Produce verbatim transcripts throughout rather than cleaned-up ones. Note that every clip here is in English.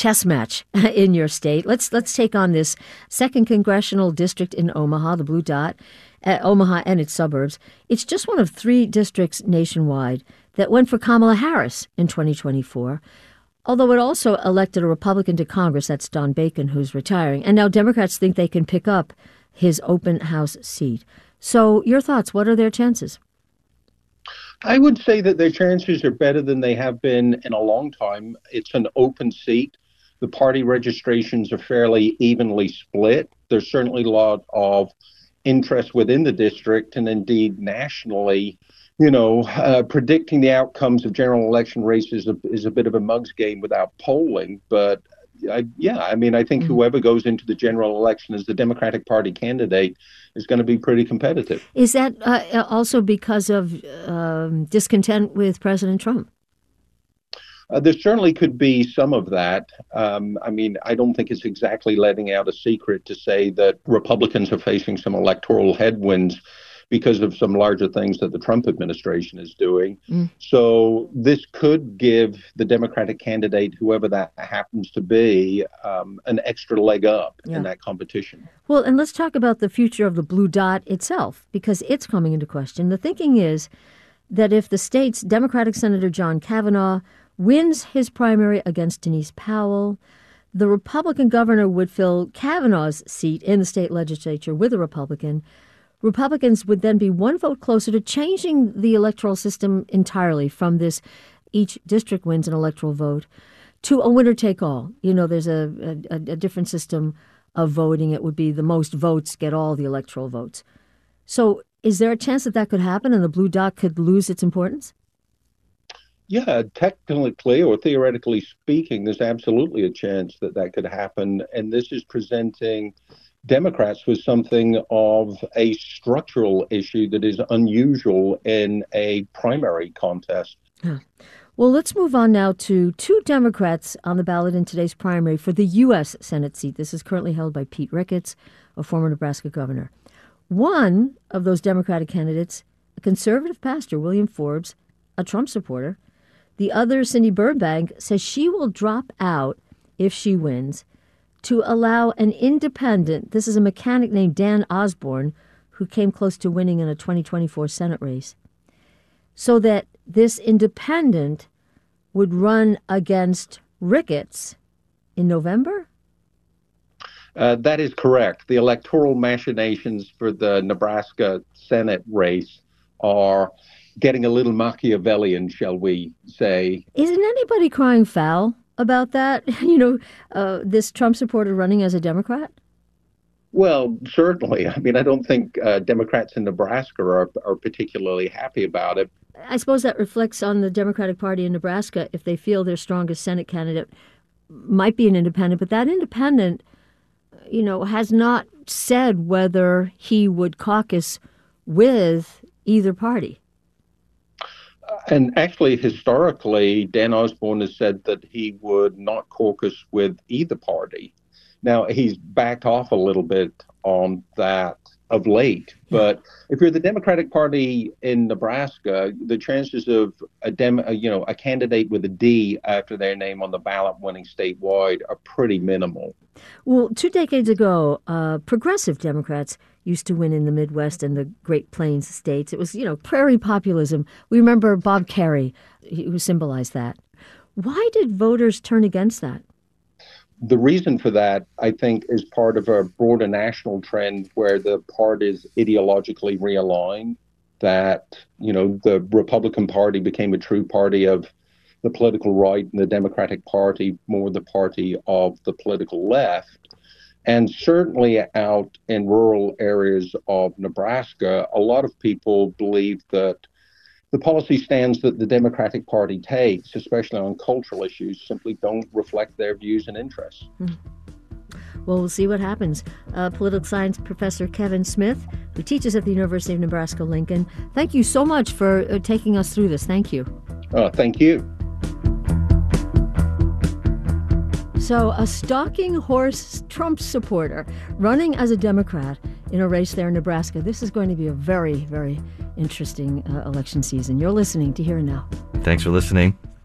chess match in your state. Let's let's take on this second congressional district in Omaha, the Blue Dot, uh, Omaha and its suburbs. It's just one of three districts nationwide that went for Kamala Harris in twenty twenty-four, although it also elected a Republican to Congress. That's Don Bacon, who's retiring. And now Democrats think they can pick up his open house seat. So your thoughts, what are their chances? I would say that their chances are better than they have been in a long time. It's an open seat. The party registrations are fairly evenly split. There's certainly a lot of interest within the district and indeed nationally. You know, uh, predicting the outcomes of general election races is a, is a bit of a mug's game without polling. But I, yeah, I mean, I think mm-hmm. whoever goes into the general election as the Democratic Party candidate is going to be pretty competitive. Is that uh, also because of um, discontent with President Trump? Uh, there certainly could be some of that. Um, I mean, I don't think it's exactly letting out a secret to say that Republicans are facing some electoral headwinds because of some larger things that the Trump administration is doing. Mm. So this could give the Democratic candidate, whoever that happens to be, um, an extra leg up yeah. in that competition. Well, and let's talk about the future of the Blue Dot itself, because it's coming into question. The thinking is that if the state's Democratic Senator John Kavanaugh wins his primary against Denise Powell, the Republican governor would fill Kavanaugh's seat in the state legislature with a Republican. Republicans would then be one vote closer to changing the electoral system entirely from this each district wins an electoral vote to a winner-take-all. You know, there's a, a, a different system of voting. It would be the most votes get all the electoral votes. So is there a chance that that could happen and the Blue Dot could lose its importance? Yeah, technically or theoretically speaking, there's absolutely a chance that that could happen. And this is presenting Democrats with something of a structural issue that is unusual in a primary contest. Huh. Well, let's move on now to two Democrats on the ballot in today's primary for the U S Senate seat. This is currently held by Pete Ricketts, a former Nebraska governor. One of those Democratic candidates, a conservative pastor, William Forbes, a Trump supporter. The other, Cindy Burbank, says she will drop out if she wins to allow an independent, this is a mechanic named Dan Osborne, who came close to winning in a twenty twenty-four Senate race, so that this independent would run against Ricketts in November? Uh, that is correct. The electoral machinations for the Nebraska Senate race are getting a little Machiavellian, shall we say. Isn't anybody crying foul about that? You know, uh, this Trump supporter running as a Democrat? Well, certainly. I mean, I don't think uh, Democrats in Nebraska are, are particularly happy about it. I suppose that reflects on the Democratic Party in Nebraska if they feel their strongest Senate candidate might be an independent, but that independent, you know, has not said whether he would caucus with either party. And actually, historically, Dan Osborne has said that he would not caucus with either party. Now, he's backed off a little bit on that of late. But if you're the Democratic Party in Nebraska, the chances of a dem, you know, a candidate with a D after their name on the ballot winning statewide are pretty minimal. Well, two decades ago, uh, progressive Democrats used to win in the Midwest and the Great Plains states. It was, you know, prairie populism. We remember Bob Kerrey, who symbolized that. Why did voters turn against that? The reason for that, I think, is part of a broader national trend where the party is ideologically realigned, that, you know, the Republican Party became a true party of the political right and the Democratic Party more the party of the political left. And certainly out in rural areas of Nebraska, a lot of people believe that the policy stands that the Democratic Party takes, especially on cultural issues, simply don't reflect their views and interests. Hmm. Well, we'll see what happens. Uh, political science professor Kevin Smith, who teaches at the University of Nebraska-Lincoln, thank you so much for uh, taking us through this. Thank you. Uh, thank you. So a stalking horse Trump supporter running as a Democrat in a race there in Nebraska. This is going to be a very, very interesting uh, election season. You're listening to Here and Now. Thanks for listening.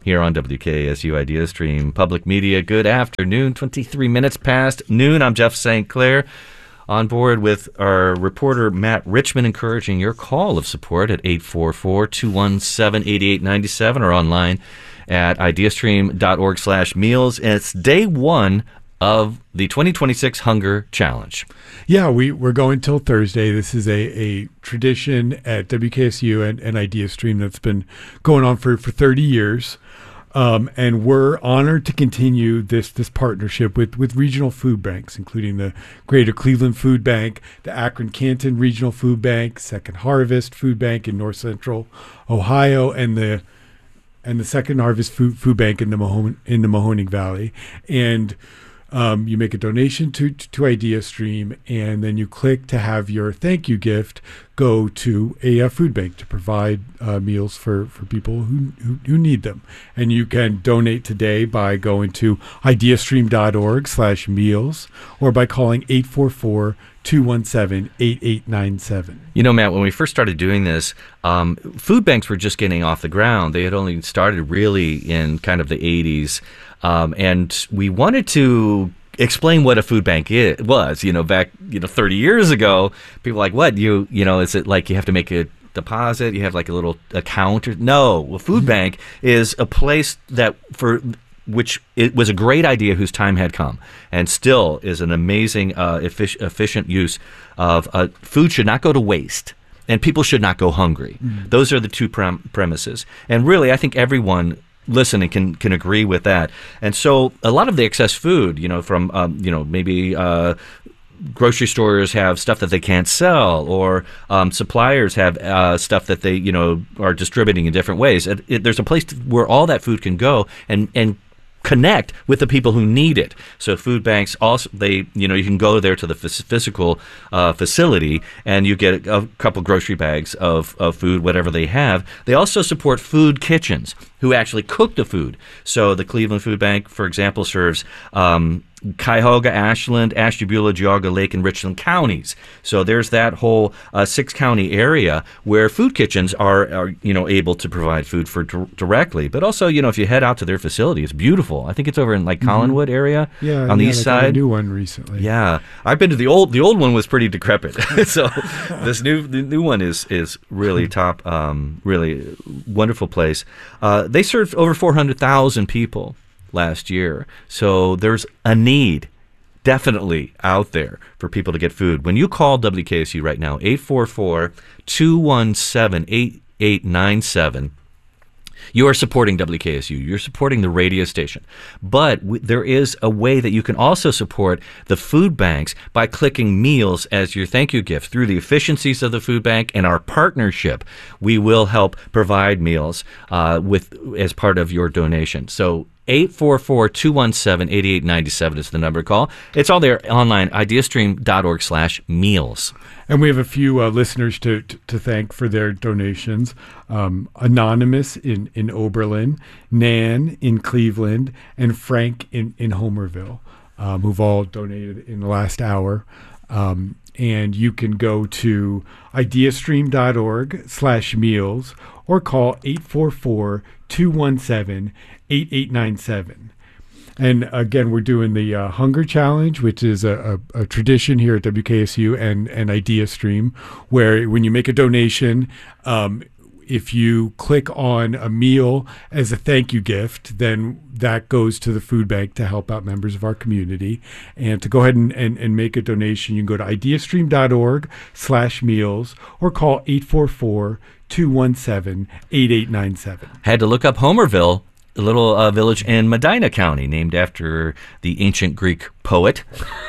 here on W K S U Idea Stream Public Media. Good afternoon, twenty-three minutes past noon. I'm Jeff Saint Clair, on board with our reporter Matt Richman, encouraging your call of support at eight four four, two one seven, eight eight nine seven or online at ideastream.org slash meals. And it's day one of the twenty twenty-six Hunger Challenge. Yeah, we, we're going till Thursday. This is a, a tradition at W K S U and, and IdeaStream that's been going on for, for thirty years. Um, and we're honored to continue this this partnership with, with regional food banks, including the Greater Cleveland Food Bank, the Akron-Canton Regional Food Bank, Second Harvest Food Bank in North Central Ohio, and the and the Second Harvest Food Food Bank in the Mahon, in the Mahoning Valley. And Um, you make a donation to, to, to IdeaStream, and then you click to have your thank you gift go to a, a food bank to provide uh, meals for, for people who, who, who need them. And you can donate today by going to ideastream.org slash meals or by calling eight four four, two one seven, eight eight nine seven. You know, Matt, when we first started doing this, um, food banks were just getting off the ground. They had only started really in kind of the eighties. Um, and we wanted to explain what a food bank is, was, you know, back, you know, thirty years ago. People were like, what, you, you know, is it like you have to make a deposit? You have like a little account? Or, no, a food bank is a place that for which it was a great idea whose time had come and still is an amazing, uh, effic- efficient use of uh, food should not go to waste. And people should not go hungry. Mm-hmm. Those are the two prem- premises. And really, I think everyone listening can can agree with that. And so a lot of the excess food, you know, from, um, you know, maybe uh, grocery stores have stuff that they can't sell, or um, suppliers have uh, stuff that they, you know, are distributing in different ways. It, it, there's a place to, where all that food can go and, and connect with the people who need it. So food banks also, they, you know, you can go there to the phys- physical uh, facility and you get a, a couple grocery bags of, of food, whatever they have. They also support food kitchens who actually cook the food. So the Cleveland Food Bank, for example, serves um, Cuyahoga, Ashland, Ashtabula, Geauga, Lake, and Richland counties. So there's that whole uh, six-county area where food kitchens are, are, you know, able to provide food for d- directly. But also, you know, if you head out to their facility, it's beautiful. I think it's over in like Collinwood mm-hmm. area yeah, on the yeah, east they side. got a new one recently. Yeah, I've been to the old. The old one was pretty decrepit. So this new the new one is is really top. Um, really wonderful place. Uh, they served over four hundred thousand people last year. So there's a need definitely out there for people to get food. When you call W K S U right now, eight four four, two one seven, eight eight nine seven, you are supporting W K S U. You're supporting the radio station. But w- there is a way that you can also support the food banks by clicking meals as your thank you gift. Through the efficiencies of the food bank and our partnership, we will help provide meals uh, with as part of your donation. So eight four four, two one seven, eight eight nine seven is the number to call. It's all there online, ideastream.org slash meals. And we have a few uh, listeners to, to to thank for their donations. Um, Anonymous in, in Oberlin, Nan in Cleveland, and Frank in, in Homerville, um, who've all donated in the last hour. Um, and you can go to ideastream.org slash meals or call eight four four, two one seven, eight eight nine seven. And again, we're doing the uh, Hunger Challenge, which is a, a, a tradition here at W K S U and, and IdeaStream, where when you make a donation, um, if you click on a meal as a thank you gift, then that goes to the food bank to help out members of our community. And to go ahead and, and, and make a donation, you can go to ideastream.org slash meals or call eight four four, two one seven, eight eight nine seven. Had to look up Homerville, a little uh, village in Medina County, named after the ancient Greek poet,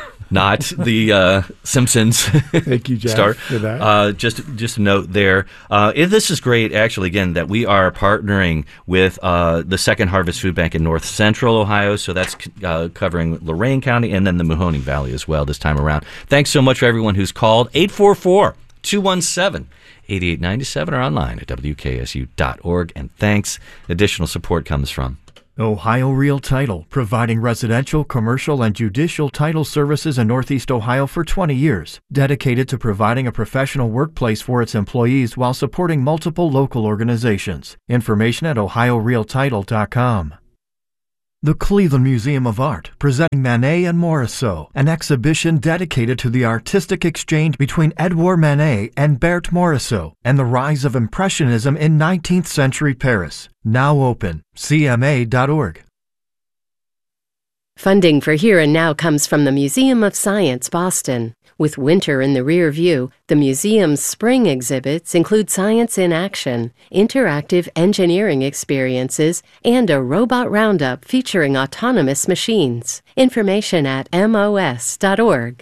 not the uh, Simpsons Thank you, Jeff, star. for that. Uh, just, just a note there. Uh, it, this is great, actually, again, that we are partnering with uh, the Second Harvest Food Bank in North Central Ohio, so that's uh, covering Lorain County and then the Mahoning Valley as well this time around. Thanks so much for everyone who's called. eight four four, two one seven, eight eight nine seven or online at W K S U dot org. And thanks. Additional support comes from Ohio Real Title, providing residential, commercial, and judicial title services in Northeast Ohio for twenty years, dedicated to providing a professional workplace for its employees while supporting multiple local organizations. Information at ohio real title dot com. The Cleveland Museum of Art, presenting Manet and Morisot, an exhibition dedicated to the artistic exchange between Edouard Manet and Berthe Morisot and the rise of Impressionism in nineteenth century Paris. Now open. C M A dot org. Funding for Here and Now comes from the Museum of Science, Boston. With winter in the rear view, the museum's spring exhibits include science in action, interactive engineering experiences, and a robot roundup featuring autonomous machines. Information at M O S dot org.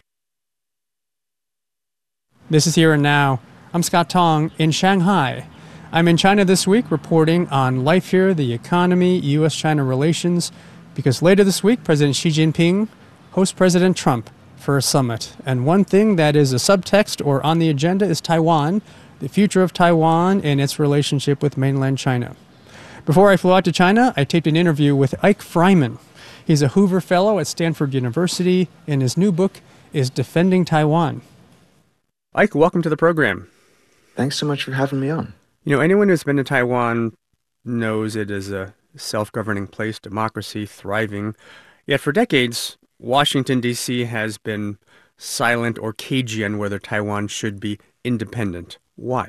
This is Here and Now. I'm Scott Tong in Shanghai. I'm in China this week reporting on life here, the economy, U S China relations, because later this week, President Xi Jinping hosts President Trump for a summit. And one thing that is a subtext or on the agenda is Taiwan, the future of Taiwan and its relationship with mainland China. Before I flew out to China, I taped an interview with Ike Fryman. He's a Hoover Fellow at Stanford University, and his new book is Defending Taiwan. Ike, welcome to the program. Thanks so much for having me on. You know, anyone who's been to Taiwan knows it is a self-governing place, democracy, thriving. Yet for decades, Washington, D C has been silent or cagey on whether Taiwan should be independent. Why?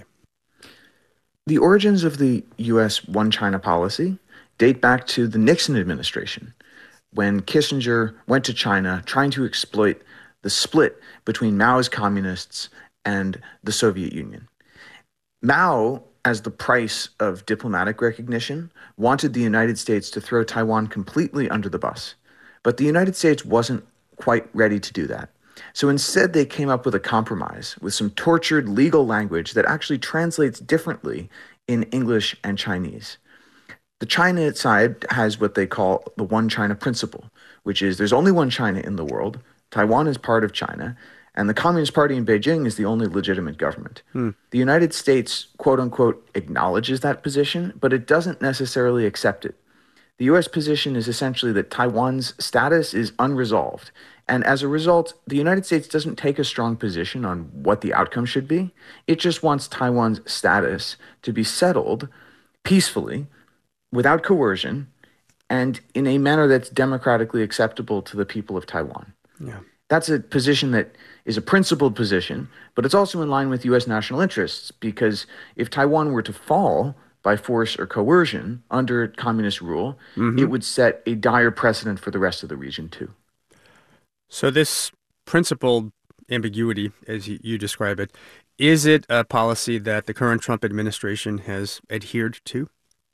The origins of the U S One China policy date back to the Nixon administration, when Kissinger went to China trying to exploit the split between Mao's communists and the Soviet Union. Mao, as the price of diplomatic recognition, wanted the United States to throw Taiwan completely under the bus. But the United States wasn't quite ready to do that. So instead, they came up with a compromise with some tortured legal language that actually translates differently in English and Chinese. The China side has what they call the One China principle, which is there's only one China in the world, Taiwan is part of China, and the Communist Party in Beijing is the only legitimate government. Hmm. The United States, quote unquote, acknowledges that position, but it doesn't necessarily accept it. The U S position is essentially that Taiwan's status is unresolved. And as a result, the United States doesn't take a strong position on what the outcome should be. It just wants Taiwan's status to be settled peacefully, without coercion, and in a manner that's democratically acceptable to the people of Taiwan. Yeah. That's a position that is a principled position, but it's also in line with U S national interests, because if Taiwan were to fall by force or coercion under communist rule, mm-hmm. it would set a dire precedent for the rest of the region too. So this principled ambiguity, as you describe it, is it a policy that the current Trump administration has adhered to?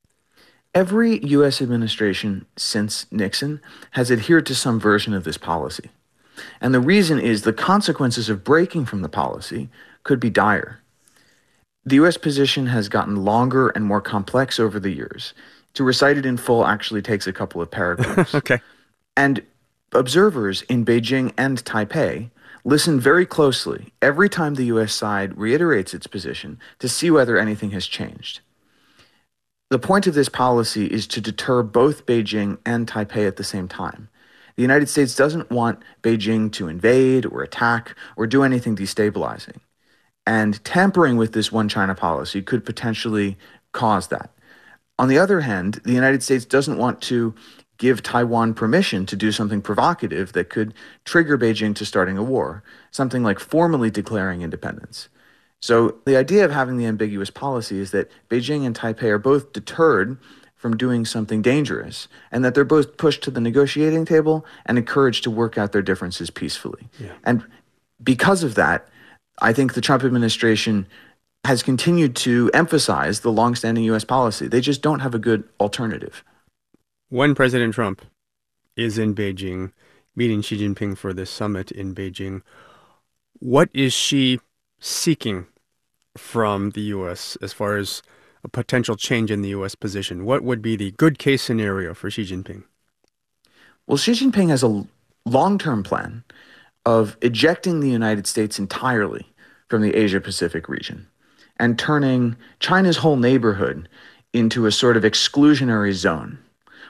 Every U S administration since Nixon has adhered to some version of this policy. And the reason is the consequences of breaking from the policy could be dire. The U S position has gotten longer and more complex over the years. To recite it in full actually takes a couple of paragraphs. Okay. And observers in Beijing and Taipei listen very closely every time the U S side reiterates its position to see whether anything has changed. The point of this policy is to deter both Beijing and Taipei at the same time. The United States doesn't want Beijing to invade or attack or do anything destabilizing. And tampering with this One China policy could potentially cause that. On the other hand, the United States doesn't want to give Taiwan permission to do something provocative that could trigger Beijing to starting a war, something like formally declaring independence. So the idea of having the ambiguous policy is that Beijing and Taipei are both deterred from doing something dangerous, and that they're both pushed to the negotiating table and encouraged to work out their differences peacefully. Yeah. And because of that, I think the Trump administration has continued to emphasize the longstanding U S policy. They just don't have a good alternative. When President Trump is in Beijing, meeting Xi Jinping for this summit in Beijing, what is Xi seeking from the U S as far as a potential change in the U S position? What would be the good case scenario for Xi Jinping? Well, Xi Jinping has a long-term plan of ejecting the United States entirely from the Asia-Pacific region and turning China's whole neighborhood into a sort of exclusionary zone.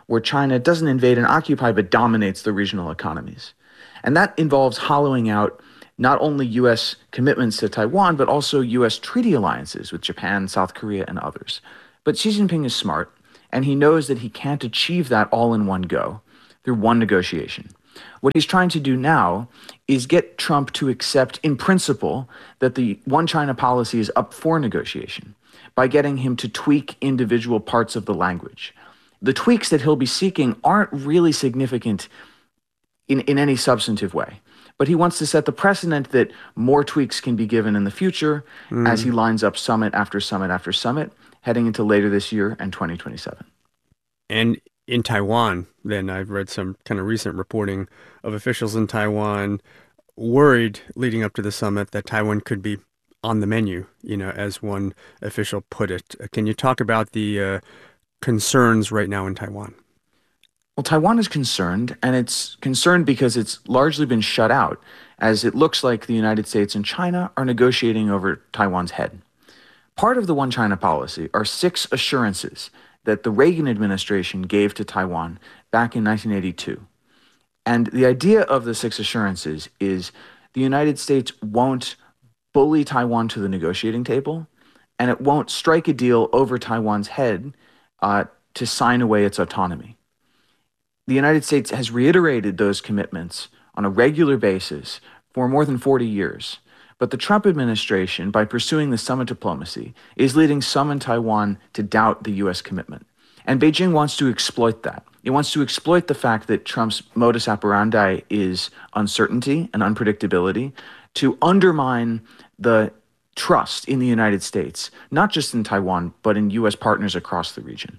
where China doesn't invade and occupy but dominates the regional economies. And that involves hollowing out not only U S commitments to Taiwan, but also U S treaty alliances with Japan, South Korea, and others. But Xi Jinping is smart, and he knows that he can't achieve that all in one go through one negotiation. What he's trying to do now is get Trump to accept in principle that the one China policy is up for negotiation by getting him to tweak individual parts of the language. The tweaks that he'll be seeking aren't really significant in, in any substantive way. But he wants to set the precedent that more tweaks can be given in the future mm. as he lines up summit after summit after summit, heading into later this year and twenty twenty-seven. And in Taiwan, then, I've read some kind of recent reporting of officials in Taiwan worried leading up to the summit that Taiwan could be on the menu, you know, as one official put it. Can you talk about the uh, concerns right now in Taiwan? Well, Taiwan is concerned, and it's concerned because it's largely been shut out, as it looks like the United States and China are negotiating over Taiwan's head. Part of the One China policy are six assurances that the Reagan administration gave to Taiwan back in nineteen eighty-two. And the idea of the six assurances is the United States won't bully Taiwan to the negotiating table, and it won't strike a deal over Taiwan's head uh, to sign away its autonomy. The United States has reiterated those commitments on a regular basis for more than forty years. But the Trump administration, by pursuing the summit diplomacy, is leading some in Taiwan to doubt the U S commitment. And Beijing wants to exploit that. It wants to exploit the fact that Trump's modus operandi is uncertainty and unpredictability to undermine the trust in the United States, not just in Taiwan, but in U S partners across the region.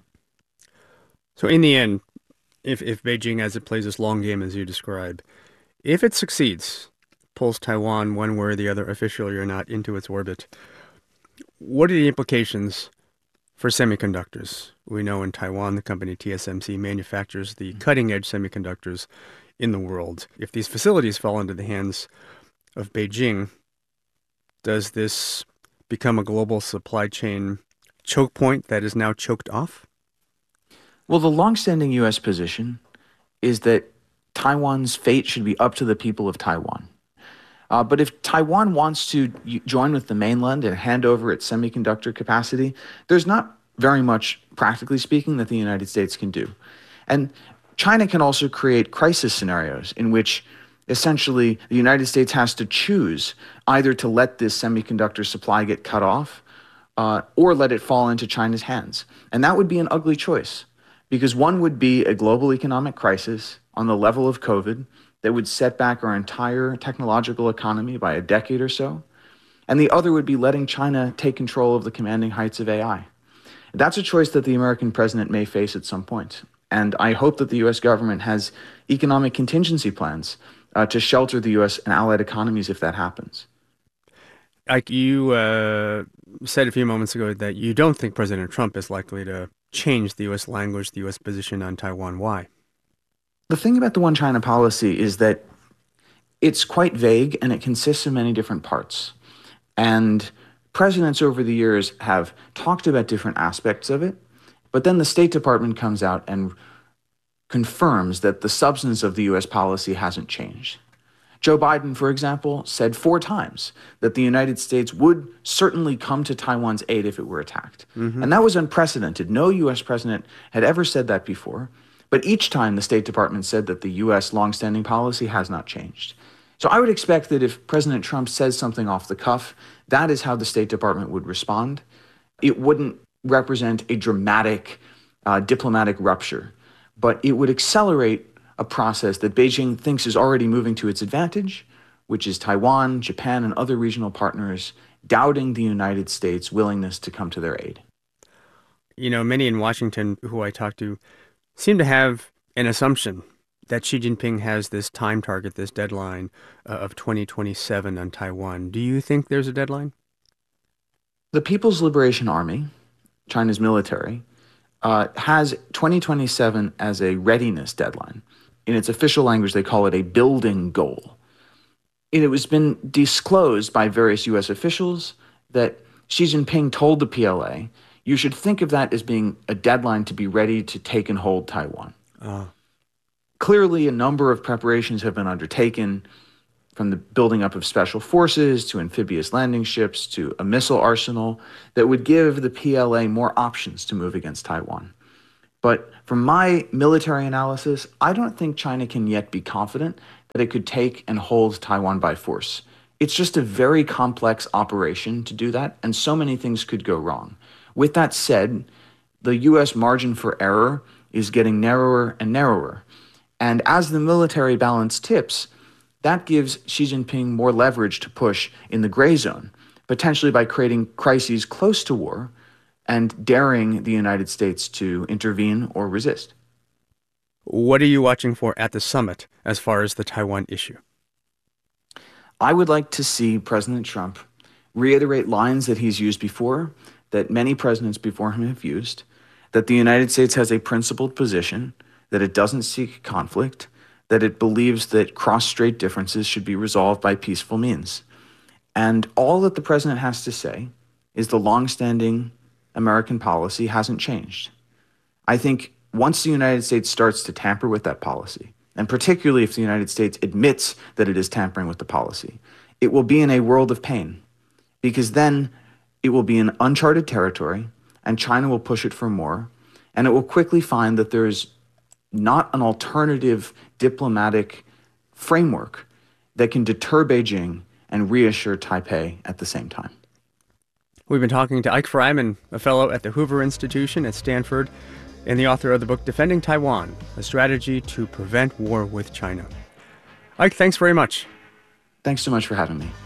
So in the end, if, if Beijing, as it plays this long game as you describe, if it succeeds, pulls Taiwan one way or the other, officially or not, into its orbit, what are the implications for semiconductors? We know in Taiwan, the company T S M C manufactures the cutting-edge semiconductors in the world. If these facilities fall into the hands of Beijing, does this become a global supply chain choke point that is now choked off? Well, the longstanding U S position is that Taiwan's fate should be up to the people of Taiwan. Uh, but if Taiwan wants to join with the mainland and hand over its semiconductor capacity, there's not very much, practically speaking, that the United States can do. And China can also create crisis scenarios in which essentially the United States has to choose either to let this semiconductor supply get cut off uh, or let it fall into China's hands. And that would be an ugly choice, because one would be a global economic crisis on the level of COVID that would set back our entire technological economy by a decade or so. And the other would be letting China take control of the commanding heights of A I. That's a choice that the American president may face at some point. And I hope that the U S government has economic contingency plans uh, to shelter the U S and allied economies if that happens. Like you uh, said a few moments ago that you don't think President Trump is likely to change the U S language, the U S position on Taiwan. Why? The thing about the One China policy is that it's quite vague and it consists of many different parts. And presidents over the years have talked about different aspects of it, but then the State Department comes out and confirms that the substance of the U S policy hasn't changed. Joe Biden, for example, said four times that the United States would certainly come to Taiwan's aid if it were attacked. Mm-hmm. And that was unprecedented. No U S president had ever said that before. But each time the State Department said that the U S longstanding policy has not changed. So I would expect that if President Trump says something off the cuff, that is how the State Department would respond. It wouldn't represent a dramatic uh, diplomatic rupture, but it would accelerate a process that Beijing thinks is already moving to its advantage, which is Taiwan, Japan, and other regional partners doubting the United States' willingness to come to their aid. You know, many in Washington who I talked to seem to have an assumption that Xi Jinping has this time target, this deadline uh, of twenty twenty-seven on Taiwan. Do you think there's a deadline? The People's Liberation Army, China's military, uh, has twenty twenty-seven as a readiness deadline. In its official language, they call it a building goal. It has been disclosed by various U S officials that Xi Jinping told the P L A, you should think of that as being a deadline to be ready to take and hold Taiwan. Uh. Clearly, a number of preparations have been undertaken, from the building up of special forces to amphibious landing ships to a missile arsenal that would give the P L A more options to move against Taiwan. But from my military analysis, I don't think China can yet be confident that it could take and hold Taiwan by force. It's just a very complex operation to do that, and so many things could go wrong. With that said, the U S margin for error is getting narrower and narrower. And as the military balance tips, that gives Xi Jinping more leverage to push in the gray zone, potentially by creating crises close to war and daring the United States to intervene or resist. What are you watching for at the summit as far as the Taiwan issue? I would like to see President Trump reiterate lines that he's used before, that many presidents before him have used, that the United States has a principled position, that it doesn't seek conflict, that it believes that cross-strait differences should be resolved by peaceful means. And all that the president has to say is the longstanding American policy hasn't changed. I think once the United States starts to tamper with that policy, and particularly if the United States admits that it is tampering with the policy, it will be in a world of pain, because then it will be in uncharted territory, and China will push it for more, and it will quickly find that there's not an alternative diplomatic framework that can deter Beijing and reassure Taipei at the same time. We've been talking to Ike Fryman, a fellow at the Hoover Institution at Stanford, and the author of the book Defending Taiwan, A Strategy to Prevent War with China. Ike, thanks very much. Thanks so much for having me.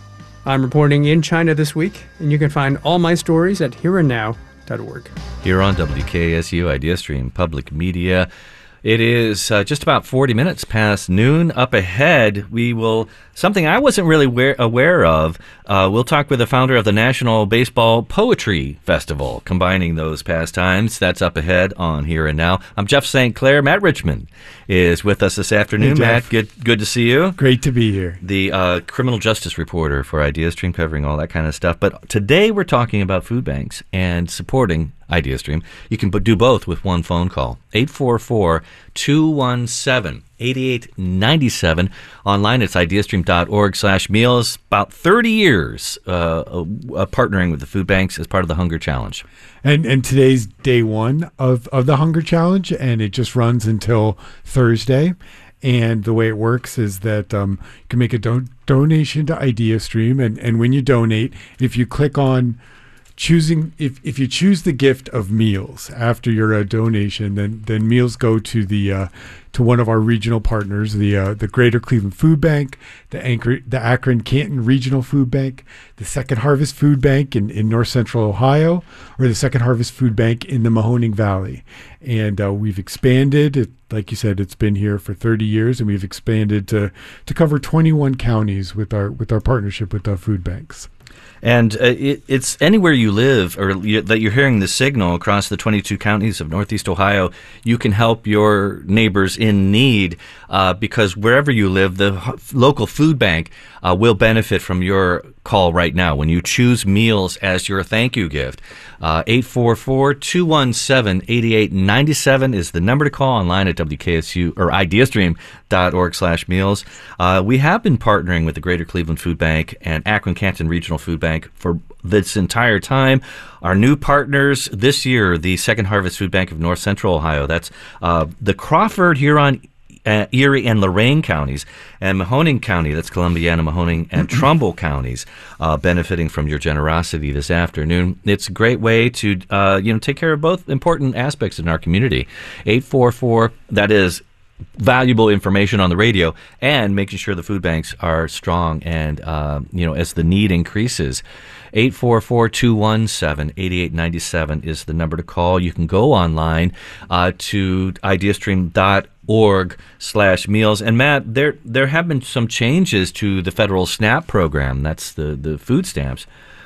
I'm reporting in China this week, and you can find all my stories at here and now dot org. Here on W K S U IdeaStream Public Media. It is uh, just about forty minutes past noon. Up ahead, we will, something I wasn't really aware, aware of, uh, we'll talk with the founder of the National Baseball Poetry Festival, combining those pastimes. That's up ahead on Here and Now. I'm Jeff Saint Clair. Matt Richmond is with us this afternoon. Hey, Matt, good good to see you. Great to be here. The uh, criminal justice reporter for IdeaStream, covering all that kind of stuff. But today we're talking about food banks and supporting IdeaStream. You can do both with one phone call. eight four four, two one seven, eight eight nine seven. Online, it's ideastream.org slash meals. About thirty years uh, uh, partnering with the food banks as part of the Hunger Challenge. And and today's day one of, of the Hunger Challenge, and it just runs until Thursday. And the way it works is that um, you can make a do- donation to IdeaStream, and, and when you donate, if you click on choosing, if, if you choose the gift of meals after your uh, donation, then then meals go to the uh, to one of our regional partners, the uh, the Greater Cleveland Food Bank, the Anchor, the Akron Canton Regional Food Bank, the Second Harvest Food Bank in, in North Central Ohio, or the Second Harvest Food Bank in the Mahoning Valley. And uh, we've expanded. It, like you said, it's been here for thirty years, and we've expanded to to cover twenty-one counties with our with our partnership with our food banks. And uh, it, it's anywhere you live or you, that you're hearing the signal across the twenty-two counties of Northeast Ohio, you can help your neighbors in need uh, because wherever you live, the h- local food bank uh, will benefit from your call right now when you choose meals as your thank you gift. Uh, eight four four, two one seven, eight eight nine seven is the number to call. Online at W K S U or ideastream.org slash meals. Uh, we have been partnering with the Greater Cleveland Food Bank and Akron Canton Regional Food Bank for this entire time. Our new partners this year, the Second Harvest Food Bank of North Central Ohio. That's uh, the Crawford, Huron, Uh, Erie and Lorain counties, and Mahoning County, that's Columbiana, Mahoning, and Trumbull counties, uh, benefiting from your generosity this afternoon. It's a great way to, uh, you know, take care of both important aspects in our community. eight four four, that is valuable information on the radio, and making sure the food banks are strong and, uh, you know, as the need increases. eight four four, two one seven, eight eight nine seven is the number to call. You can go online uh, to ideastream.org slash meals. And Matt, there there have been some changes to the federal SNAP program. That's the, the food stamps.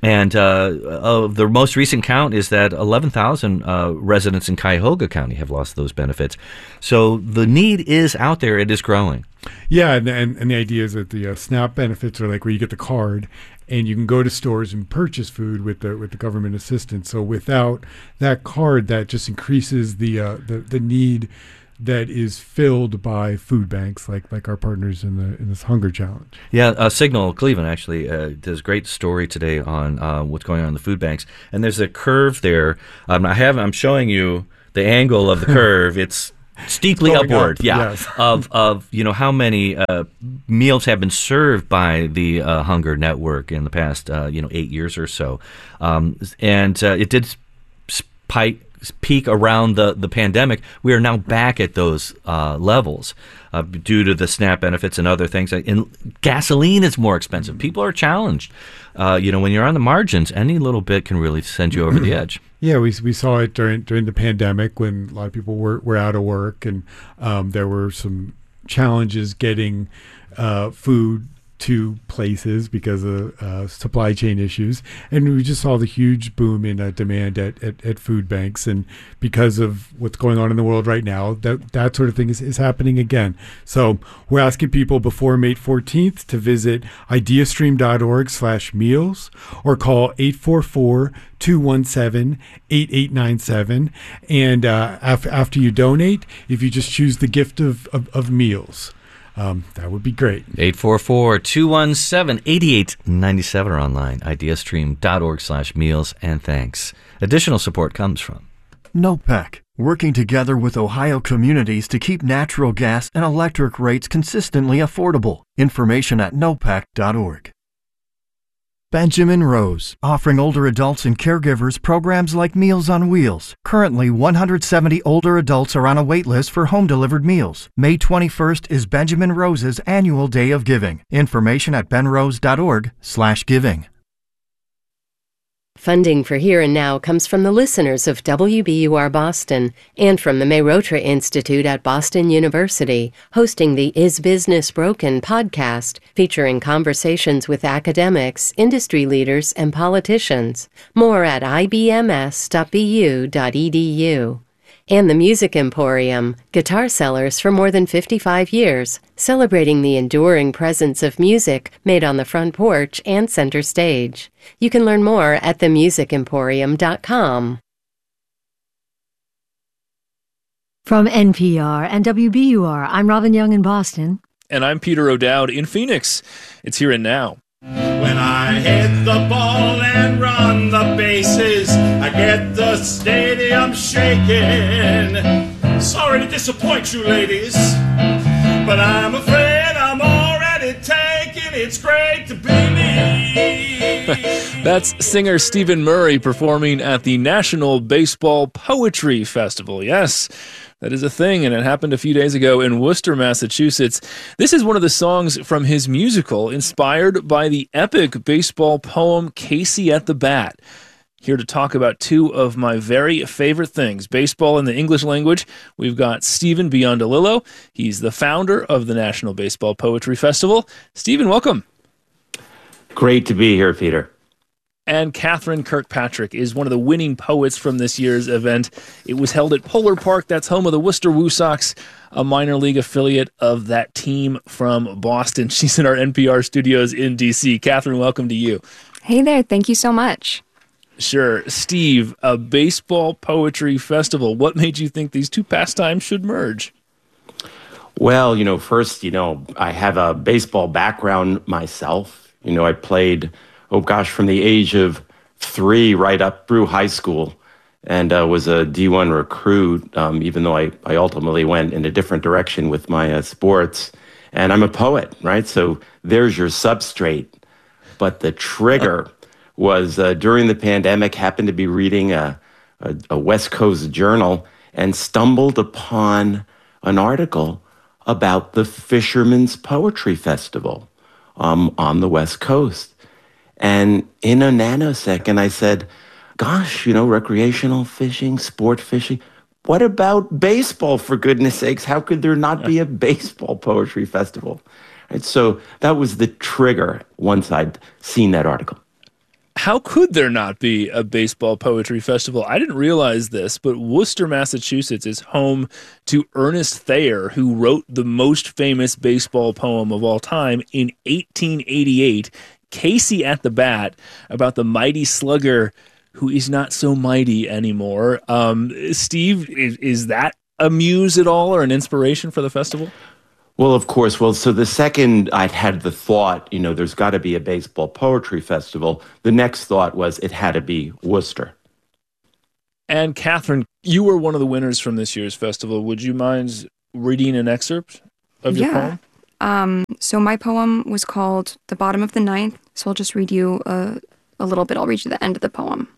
And uh, uh, the most recent count is that eleven thousand uh, residents in Cuyahoga County have lost those benefits. So the need is out there. It is growing. Yeah, and and, and the idea is that the uh, SNAP benefits are like where you get the card and you can go to stores and purchase food with the with the government assistance. So without that card, that just increases the uh, the, the need that is filled by food banks like like our partners in the in this hunger challenge. Yeah, uh, Signal Cleveland actually uh, does a great story today on uh, what's going on in the food banks, and there's a curve there. Um, I have I'm showing you the angle of the curve. It's steeply Going upward, up, yeah, yes. of of you know how many uh, meals have been served by the uh, Hunger Network in the past uh, you know eight years or so, um, and uh, it did spike. peak around the, the pandemic. We are now back at those uh, levels uh, due to the SNAP benefits and other things. And gasoline is more expensive. People are challenged. Uh, you know, when you're on the margins, any little bit can really send you over the edge. Yeah, we we saw it during during the pandemic when a lot of people were, were out of work, and um, there were some challenges getting uh, food to places because of uh, supply chain issues. And we just saw the huge boom in uh, demand at, at, at food banks. And because of what's going on in the world right now, that, that sort of thing is, is happening again. So we're asking people before May fourteenth to visit ideastream.org slash meals or call eight four four, two one seven, eight eight nine seven. And uh, af- after you donate, if you just choose the gift of, of, of meals, Um, that would be great. eight four four, two one seven, eight eight nine seven or online, ideastream.org slash meals and thanks. Additional support comes from NOPEC, working together with Ohio communities to keep natural gas and electric rates consistently affordable. Information at nopec dot org. Benjamin Rose, offering older adults and caregivers programs like Meals on Wheels. Currently, one hundred seventy older adults are on a wait list for home-delivered meals. May twenty-first is Benjamin Rose's annual Day of Giving. Information at benrose dot org slash giving. Funding for Here and Now comes from the listeners of W B U R Boston and from the Mehrotra Institute at Boston University, hosting the Is Business Broken podcast, featuring conversations with academics, industry leaders, and politicians. More at i b m s dot b u dot e d u. And the Music Emporium, guitar sellers for more than fifty-five years, celebrating the enduring presence of music made on the front porch and center stage. You can learn more at the music emporium dot com. From N P R and W B U R, I'm Robin Young in Boston. And I'm Peter O'Dowd in Phoenix. It's Here and Now. When I hit the ball and run the bases, I get the stadium shaking. Sorry to disappoint you, ladies, but I'm afraid I'm already taken. It's great to be me. That's singer Stephen Murray performing at the National Baseball Poetry Festival. Yes, that is a thing, and it happened a few days ago in Worcester, Massachusetts. This is one of the songs from his musical, inspired by the epic baseball poem Casey at the Bat. Here to talk about two of my very favorite things, baseball in the English language, we've got Stephen Biondelillo. He's the founder of the National Baseball Poetry Festival. Stephen, welcome. Great to be here, Peter. And Catherine Kirkpatrick is one of the winning poets from this year's event. It was held at Polar Park. That's home of the Worcester Woo Sox, a minor league affiliate of that team from Boston. She's in our N P R studios in D C. Catherine, welcome to you. Hey there. Thank you so much. Sure. Steve, a baseball poetry festival. What made you think these two pastimes should merge? Well, you know, first, you know, I have a baseball background myself. You know, I played oh gosh, from the age of three right up through high school, and uh, was a D one recruit, um, even though I, I ultimately went in a different direction with my uh, sports. And I'm a poet, right? So there's your substrate. But the trigger was uh, during the pandemic, happened to be reading a, a, a West Coast journal and stumbled upon an article about the Fisherman's Poetry Festival um, on the West Coast. And in a nanosecond, I said, gosh, you know, recreational fishing, sport fishing. What about baseball, for goodness sakes? How could there not be a baseball poetry festival? Right, so that was the trigger once I'd seen that article. How could there not be a baseball poetry festival? I didn't realize this, but Worcester, Massachusetts is home to Ernest Thayer, who wrote the most famous baseball poem of all time in eighteen eighty-eight, Casey at the Bat, about the mighty slugger who is not so mighty anymore. Um, Steve, is, is that a muse at all or an inspiration for the festival? Well, of course. Well, so the second I'd had the thought, you know, there's got to be a baseball poetry festival, the next thought was it had to be Worcester. And Catherine, you were one of the winners from this year's festival. Would you mind reading an excerpt of your yeah. poem? Um, so my poem was called The Bottom of the Ninth, so I'll just read you a, a little bit. I'll read you the end of the poem.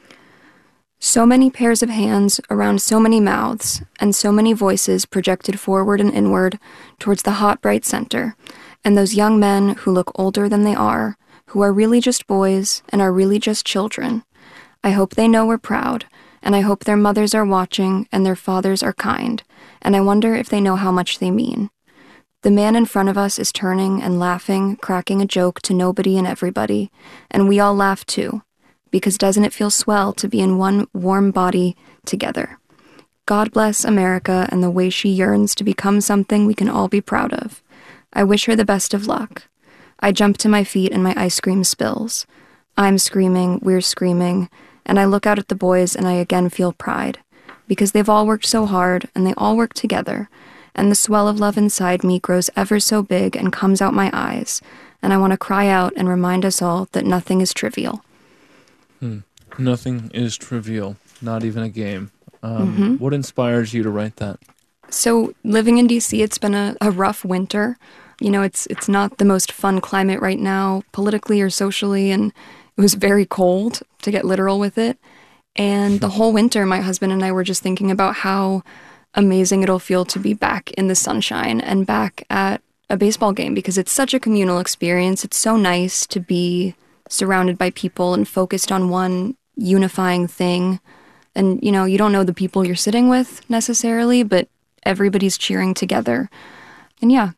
So many pairs of hands around so many mouths, and so many voices projected forward and inward towards the hot, bright center, and those young men who look older than they are, who are really just boys and are really just children. I hope they know we're proud, and I hope their mothers are watching and their fathers are kind, and I wonder if they know how much they mean. The man in front of us is turning and laughing, cracking a joke to nobody and everybody, and we all laugh too. Because doesn't it feel swell to be in one warm body together? God bless America and the way she yearns to become something we can all be proud of. I wish her the best of luck. I jump to my feet and my ice cream spills. I'm screaming, we're screaming, and I look out at the boys and I again feel pride. Because they've all worked so hard and they all work together, and the swell of love inside me grows ever so big and comes out my eyes, and I want to cry out and remind us all that nothing is trivial. Hmm. Nothing is trivial, not even a game. Um, mm-hmm. What inspires you to write that? So living in D C, it's been a, a rough winter. You know, it's it's not the most fun climate right now, politically or socially, and it was very cold, to get literal with it. And the whole winter, my husband and I were just thinking about how amazing it'll feel to be back in the sunshine and back at a baseball game, because it's such a communal experience. It's so nice to be surrounded by people and focused on one unifying thing. And, you know, you don't know the people you're sitting with necessarily, but everybody's cheering together. And yeah,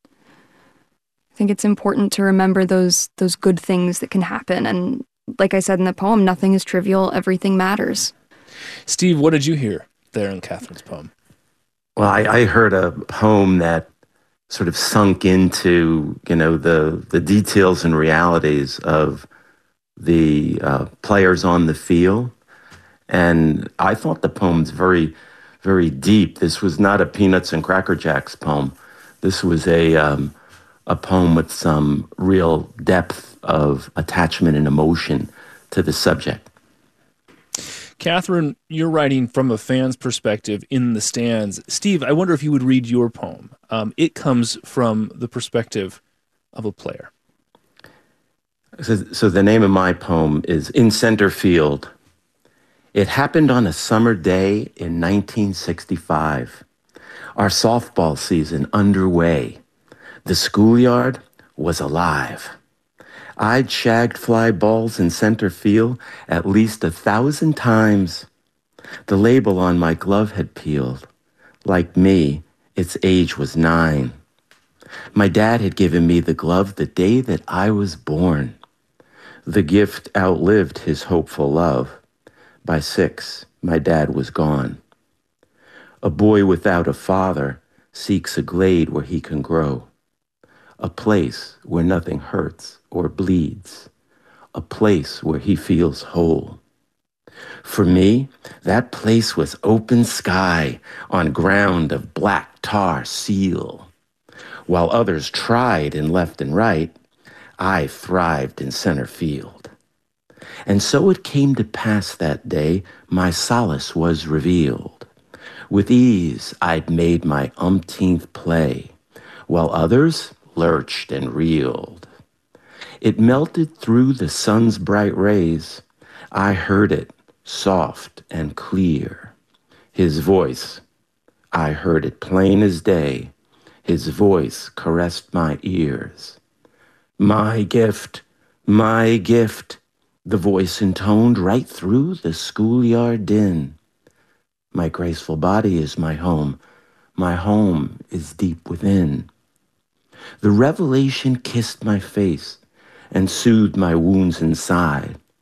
I think it's important to remember those those good things that can happen. And like I said in the poem, nothing is trivial, everything matters. Steve, what did you hear there in Catherine's poem? Well, I, I heard a poem that sort of sunk into, you know, the the details and realities of the uh, players on the field. And I thought the poem's very, very deep. This was not a Peanuts and Cracker Jacks poem. This was a um, a poem with some real depth of attachment and emotion to the subject. Catherine, you're writing from a fan's perspective in the stands. Steve, I wonder if you would read your poem. Um, it comes from the perspective of a player. So, so the name of my poem is In Center Field. It happened on a summer day in nineteen sixty-five. Our softball season underway. The schoolyard was alive. I'd shagged fly balls in center field at least a thousand times. The label on my glove had peeled. Like me, its age was nine. My dad had given me the glove the day that I was born. The gift outlived his hopeful love. By six, my dad was gone. A boy without a father seeks a glade where he can grow. A place where nothing hurts or bleeds. A place where he feels whole. For me, that place was open sky on ground of black tar seal. While others tried in left and right, I thrived in center field. And so it came to pass that day, my solace was revealed. With ease, I'd made my umpteenth play, while others lurched and reeled. It melted through the sun's bright rays. I heard it, soft and clear. His voice, I heard it plain as day. His voice caressed my ears. My gift, my gift, the voice intoned right through the schoolyard din. My graceful body is my home. My home is deep within. The revelation kissed my face and soothed my wounds inside.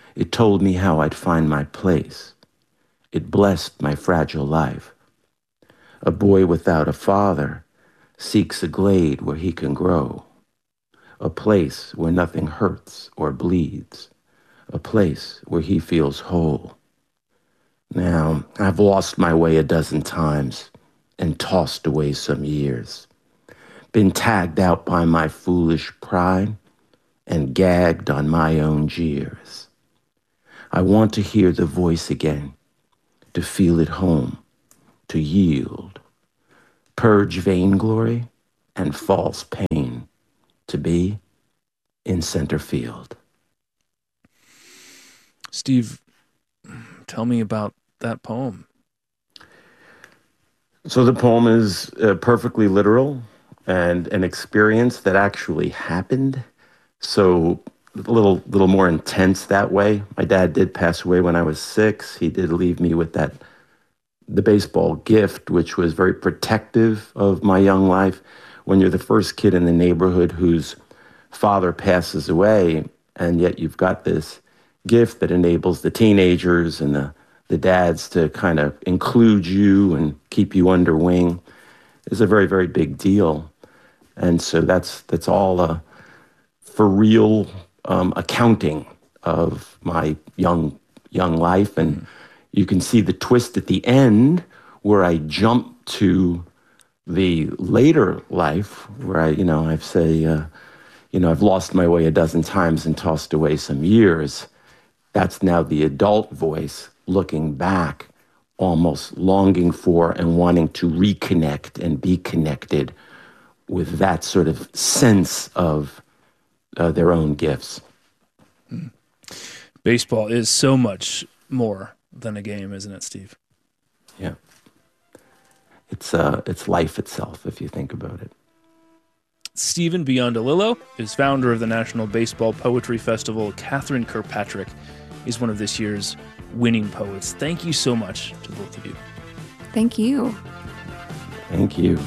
It told me how I'd find my place. It blessed my fragile life. A boy without a father seeks a glade where he can grow, a place where nothing hurts or bleeds, a place where he feels whole. Now, I've lost my way a dozen times and tossed away some years, been tagged out by my foolish pride and gagged on my own jeers. I want to hear the voice again, to feel at home, to yield, purge vainglory and false pain, to be in center field. Steve, tell me about that poem. So the poem is uh, perfectly literal and an experience that actually happened. So a little, little more intense that way. My dad did pass away when I was six. He did leave me with that, the baseball gift, which was very protective of my young life. When you're the first kid in the neighborhood whose father passes away, and yet you've got this gift that enables the teenagers and the, the dads to kind of include you and keep you under wing, is a very, very big deal. And so that's that's all a for real um, accounting of my young young life. And you can see the twist at the end where I jump to the later life where I, you know, I say, uh, you know, I've lost my way a dozen times and tossed away some years. That's now the adult voice looking back, almost longing for and wanting to reconnect and be connected with that sort of sense of uh, their own gifts. Hmm. Baseball is so much more than a game, isn't it, Steve? Yeah. It's uh, it's life itself, if you think about it. Stephen Biondelillo is founder of the National Baseball Poetry Festival. Catherine Kirkpatrick is one of this year's winning poets. Thank you so much to both of you. Thank you. Thank you.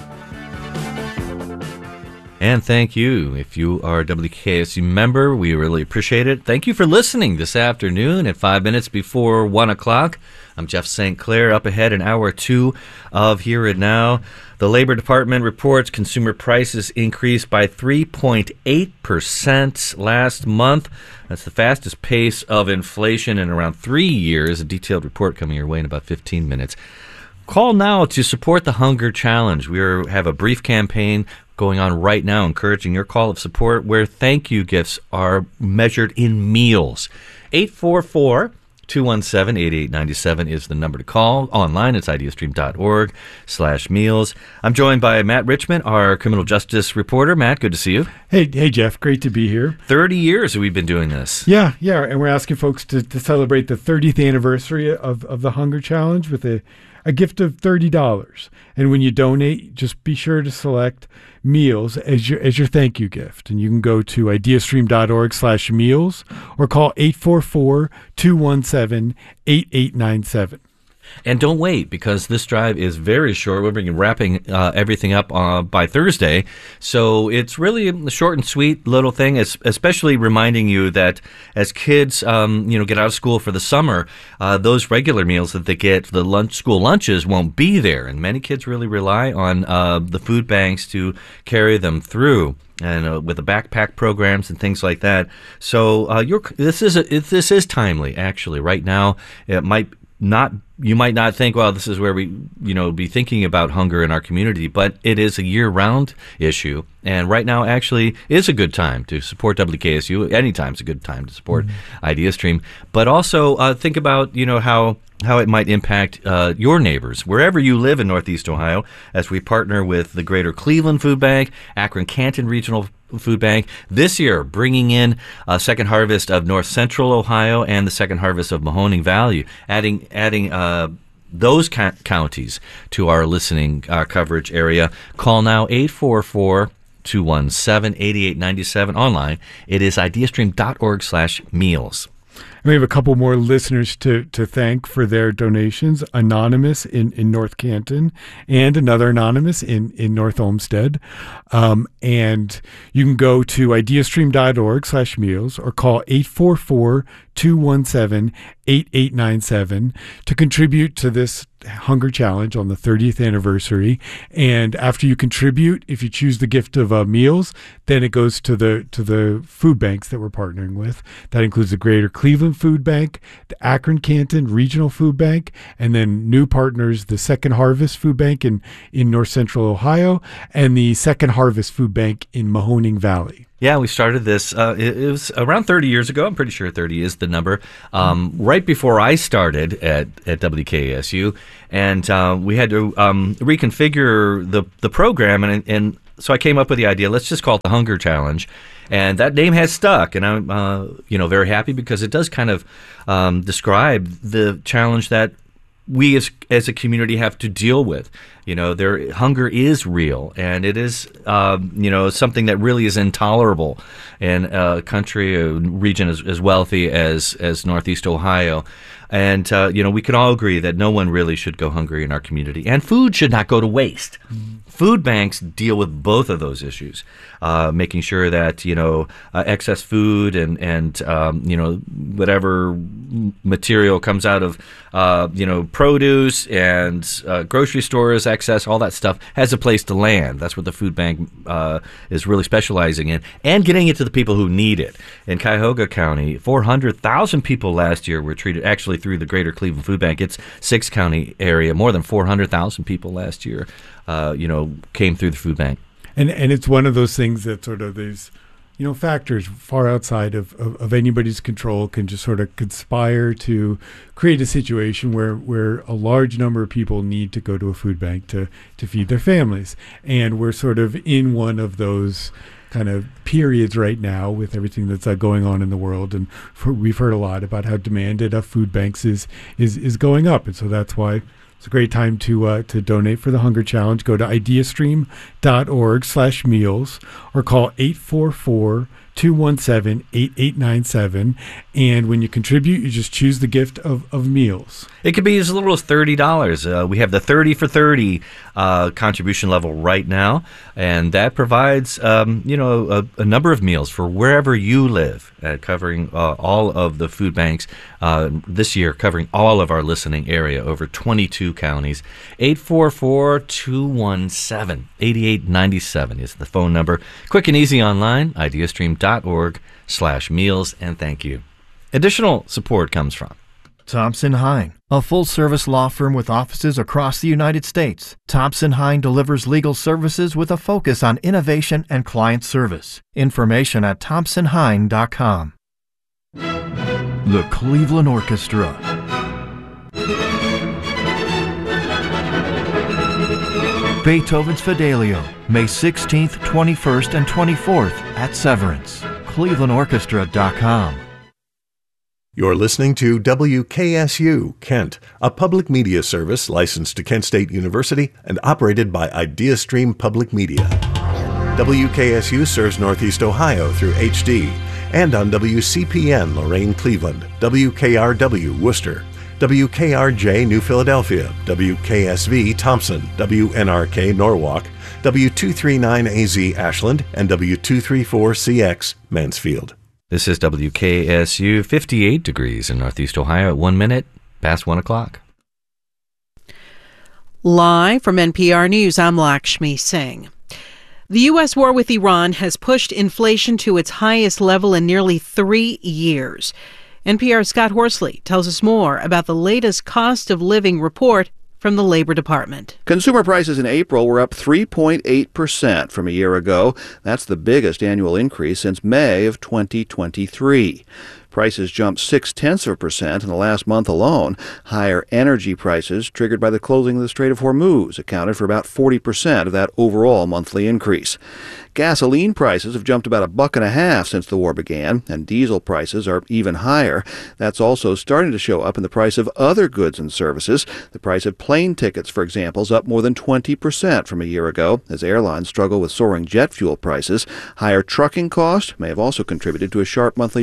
And thank you. If you are a W K S U member, we really appreciate it. Thank you for listening this afternoon at five minutes before one o'clock. I'm Jeff Saint Clair. Up ahead in hour two of Here and Now. The Labor Department reports consumer prices increased by three point eight percent last month. That's the fastest pace of inflation in around three years. A detailed report coming your way in about fifteen minutes. Call now to support the Hunger Challenge. We are, have a brief campaign going on right now, encouraging your call of support where thank you gifts are measured in meals. eight four four, two one seven, eight eight nine seven is the number to call. Online, it's ideastream.org slash meals. I'm joined by Matt Richmond, our criminal justice reporter. Matt, good to see you. Hey, hey, Jeff. Great to be here. thirty years we've been doing this. Yeah, yeah. And we're asking folks to, to celebrate the thirtieth anniversary of, of the Hunger Challenge with a, a gift of thirty dollars. And when you donate, just be sure to select meals as your as your thank you gift. And you can go to ideastream.org slash meals or call eight four four, two one seven, eight eight nine seven. And don't wait, because this drive is very short. We're bringing, wrapping uh, everything up uh, by Thursday. So it's really a short and sweet little thing, especially reminding you that as kids um, you know, get out of school for the summer, uh, those regular meals that they get, the lunch school lunches, won't be there. And many kids really rely on uh, the food banks to carry them through. And uh, with the backpack programs and things like that. So uh, you're, this is a, it, this is timely, actually. Right now, it might not you might not think, well, this is where we, you know, be thinking about hunger in our community, but it is a year-round issue. And right now actually is a good time to support W K S U. Anytime's a good time to support mm-hmm. IdeaStream. But also uh, think about, you know, how how it might impact uh, your neighbors, wherever you live in Northeast Ohio, as we partner with the Greater Cleveland Food Bank, Akron-Canton Regional Food Bank, this year bringing in a second harvest of North Central Ohio and the second harvest of Mahoning Valley, adding adding uh, those ca- counties to our listening uh, coverage area. Call now eight four four, two one seven, eight eight nine seven. Online, it is ideastream.org slash meals. And we have a couple more listeners to, to thank for their donations. Anonymous in, in North Canton and another Anonymous in, in North Olmsted. Um, and you can go to ideastream.org slash meals or call eight four four, two one seven, eight eight nine seven to contribute to this Hunger Challenge on the thirtieth anniversary. And after you contribute, if you choose the gift of uh, meals, then it goes to the to the food banks that we're partnering with. That includes the Greater Cleveland Food Bank, the Akron Canton Regional Food Bank, and then new partners, the Second Harvest Food Bank in, in North Central Ohio, and the Second Harvest Food Bank in Mahoning Valley. Yeah, we started this, uh, it, it was around thirty years ago. I'm pretty sure thirty is the number, um, right before I started at, at W K S U. And uh, we had to um, reconfigure the, the program. And, and so I came up with the idea, let's just call it the Hunger Challenge. And that name has stuck. And I'm uh, you know, very happy because it does kind of um, describe the challenge that we as as a community have to deal with. You know, their hunger is real, and it is, um, you know, something that really is intolerable in a country, a region as, as wealthy as, as Northeast Ohio. And, uh, you know, we can all agree that no one really should go hungry in our community, and food should not go to waste. Mm-hmm. Food banks deal with both of those issues, uh, making sure that, you know, uh, excess food and, and um, you know, whatever material comes out of, uh, you know, produce and uh, grocery stores, excess, all that stuff has a place to land. That's what the food bank uh, is really specializing in, and getting it to the people who need it. In Cuyahoga County, four hundred thousand people last year were treated, actually through the Greater Cleveland Food Bank. It's six county area, more than four hundred thousand people last year, uh, you know, came through the food bank. And and it's one of those things that sort of these, you know, factors far outside of, of, of anybody's control can just sort of conspire to create a situation where, where a large number of people need to go to a food bank to, to feed their families. And we're sort of in one of those kind of periods right now with everything that's uh, going on in the world. And for, we've heard a lot about how demand at uh, food banks is, is, is going up. And so that's why it's a great time to uh, to donate for the Hunger Challenge. Go to ideastream.org slash meals or call eight four four, two one seven, eight eight nine seven. And when you contribute, you just choose the gift of, of meals. It could be as little as thirty dollars. Uh, we have the thirty for thirty uh, contribution level right now, and that provides um, you know a, a number of meals for wherever you live, uh, covering uh, all of the food banks uh, this year, covering all of our listening area, over twenty-two counties. eight four four, two one seven, eight eight nine seven is the phone number. Quick and easy online, ideastream.org slash meals, and thank you. Additional support comes from Thompson Hine, a full-service law firm with offices across the United States. Thompson Hine delivers legal services with a focus on innovation and client service. Information at thompson hine dot com. The Cleveland Orchestra. Beethoven's Fidelio, May sixteenth, twenty-first, and twenty-fourth at Severance. cleveland orchestra dot com. You're listening to W K S U, Kent, a public media service licensed to Kent State University and operated by IdeaStream Public Media. W K S U serves Northeast Ohio through H D and on W C P N Lorain Cleveland, W K R W Worcester, W K R J New Philadelphia, W K S V Thompson, W N R K Norwalk, W two thirty-nine A Z Ashland, and W two thirty-four C X Mansfield. This is W K S U, fifty-eight degrees in Northeast Ohio at one minute past one o'clock. Live from N P R News, I'm Lakshmi Singh. The U S war with Iran has pushed inflation to its highest level in nearly three years. N P R's Scott Horsley tells us more about the latest cost of living report from the Labor Department. Consumer prices in April were up three point eight percent from a year ago. That's the biggest annual increase since May of twenty twenty-three. Prices jumped six-tenths of a percent in the last month alone. Higher energy prices, triggered by the closing of the Strait of Hormuz, accounted for about forty percent of that overall monthly increase. Gasoline prices have jumped about a buck and a half since the war began, and diesel prices are even higher. That's also starting to show up in the price of other goods and services. The price of plane tickets, for example, is up more than twenty percent from a year ago, as airlines struggle with soaring jet fuel prices. Higher trucking costs may have also contributed to a sharp monthly jump